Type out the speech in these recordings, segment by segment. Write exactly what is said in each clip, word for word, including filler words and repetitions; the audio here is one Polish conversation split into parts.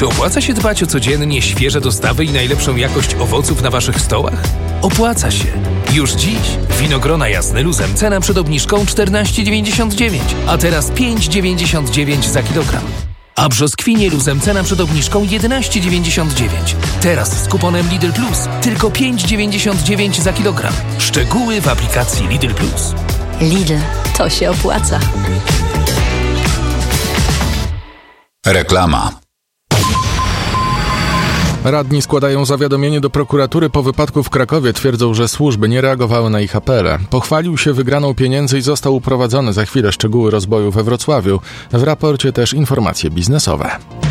Czy opłaca się dbać o codziennie świeże dostawy i najlepszą jakość owoców na waszych stołach? Opłaca się. Już dziś winogrona jasne luzem cena przed obniżką czternaście dziewięćdziesiąt dziewięć, a teraz pięć dziewięćdziesiąt dziewięć za kilogram. A brzoskwinie luzem cena przed obniżką jedenaście dziewięćdziesiąt dziewięć. Teraz z kuponem Lidl Plus tylko pięć dziewięćdziesiąt dziewięć za kilogram. Szczegóły w aplikacji Lidl Plus. Lidl, to się opłaca. Reklama. Radni składają zawiadomienie do prokuratury po wypadku w Krakowie. Twierdzą, że służby nie reagowały na ich apele. Pochwalił się wygraną pieniędzy i został uprowadzony. Za chwilę szczegóły rozboju we Wrocławiu. W raporcie też informacje biznesowe.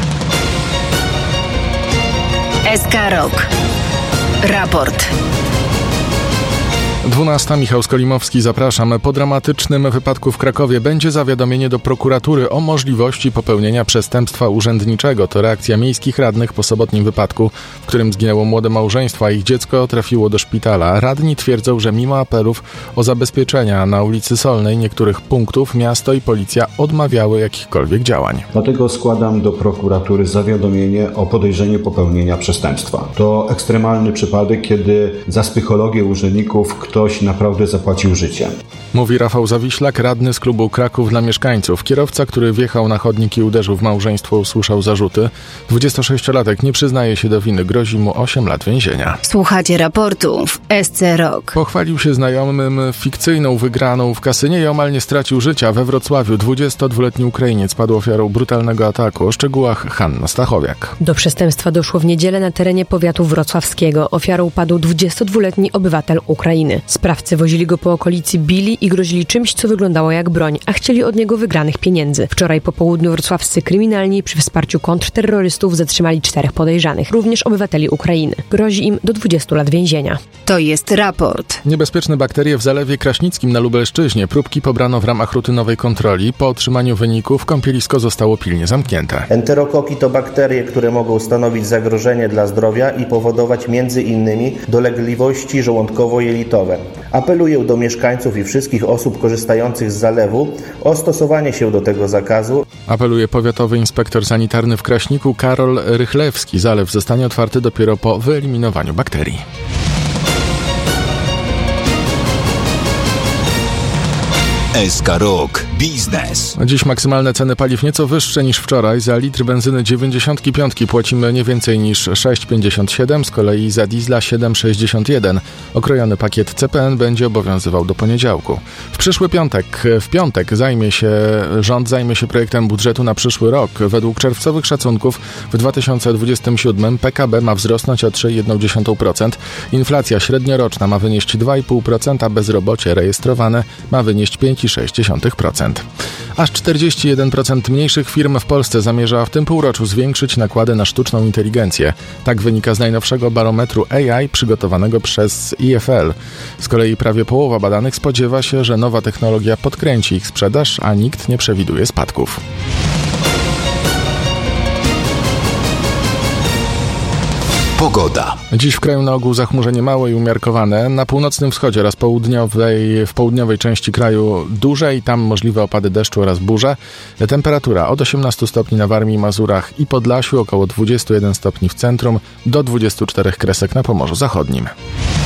S K Rok. Raport. dwunasta. Michał Skolimowski, zapraszam. Po dramatycznym wypadku w Krakowie będzie zawiadomienie do prokuratury o możliwości popełnienia przestępstwa urzędniczego. To reakcja miejskich radnych po sobotnim wypadku, w którym zginęło młode małżeństwo, a ich dziecko trafiło do szpitala. Radni twierdzą, że mimo apelów o zabezpieczenia na ulicy Solnej niektórych punktów miasto i policja odmawiały jakichkolwiek działań. Dlatego składam do prokuratury zawiadomienie o podejrzeniu popełnienia przestępstwa. To ekstremalny przypadek, kiedy za psychologię urzędników ktoś naprawdę zapłacił życiem. Mówi Rafał Zawiślak, radny z klubu Kraków dla mieszkańców. Kierowca, który wjechał na chodnik i uderzył w małżeństwo, usłyszał zarzuty. dwudziestosześciolatek nie przyznaje się do winy, grozi mu osiem lat więzienia. Słuchacie raportu w S C Rok. Pochwalił się znajomym fikcyjną wygraną w kasynie i omal nie stracił życia. We Wrocławiu dwudziestodwuletni Ukrainiec padł ofiarą brutalnego ataku. O szczegółach Hanna Stachowiak. Do przestępstwa doszło w niedzielę na terenie powiatu wrocławskiego. Ofiarą padł dwudziestodwuletni obywatel Ukrainy. Sprawcy wozili go po okolicy, bili i grozili czymś, co wyglądało jak broń, a chcieli od niego wygranych pieniędzy. Wczoraj po południu wrocławscy kryminalni przy wsparciu kontrterrorystów zatrzymali czterech podejrzanych, również obywateli Ukrainy. Grozi im do dwudziestu lat więzienia. To jest raport. Niebezpieczne bakterie w Zalewie Kraśnickim na Lubelszczyźnie. Próbki pobrano w ramach rutynowej kontroli. Po otrzymaniu wyników kąpielisko zostało pilnie zamknięte. Enterokoki to bakterie, które mogą stanowić zagrożenie dla zdrowia i powodować między innymi dolegliwości żołądkowo-jelitowe. Apeluję do mieszkańców i wszystkich osób korzystających z zalewu o stosowanie się do tego zakazu. Apeluje powiatowy inspektor sanitarny w Kraśniku Karol Rychlewski. Zalew zostanie otwarty dopiero po wyeliminowaniu bakterii. S K Rok. Biznes. Dziś maksymalne ceny paliw nieco wyższe niż wczoraj. Za litr benzyny dziewięćdziesiąt pięć płacimy nie więcej niż sześć pięćdziesiąt siedem, z kolei za diesla siedem sześćdziesiąt jeden. Okrojony pakiet C P N będzie obowiązywał do poniedziałku. W przyszły piątek, w piątek zajmie się, rząd zajmie się projektem budżetu na przyszły rok. Według czerwcowych szacunków w dwa tysiące dwudziestym siódmym P K B ma wzrosnąć o trzy przecinek jeden dziesiąt procent. Inflacja średnioroczna ma wynieść dwa przecinek pięć procent, a bezrobocie rejestrowane ma wynieść pięć przecinek sześć procent. Aż czterdzieści jeden procent mniejszych firm w Polsce zamierza w tym półroczu zwiększyć nakłady na sztuczną inteligencję. Tak wynika z najnowszego barometru A I przygotowanego przez I F L. Z kolei prawie połowa badanych spodziewa się, że nowa technologia podkręci ich sprzedaż, a nikt nie przewiduje spadków. Pogoda. Dziś w kraju na ogół zachmurzenie małe i umiarkowane. Na północnym wschodzie oraz południowej, w południowej części kraju duże i tam możliwe opady deszczu oraz burze. Temperatura od osiemnastu stopni na Warmii, Mazurach i Podlasiu, około dwudziestu jeden stopni w centrum, do dwudziestu czterech kresek na Pomorzu Zachodnim.